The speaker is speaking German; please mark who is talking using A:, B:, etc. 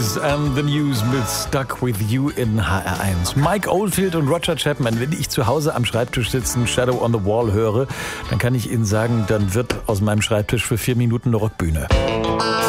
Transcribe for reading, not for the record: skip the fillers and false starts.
A: Blues and the News mit Stuck With You in HR1. Mike Oldfield und Roger Chapman. Wenn ich zu Hause am Schreibtisch sitzen, Shadow on the Wall höre, dann kann ich Ihnen sagen, dann wird aus meinem Schreibtisch für 4 Minuten eine Rockbühne.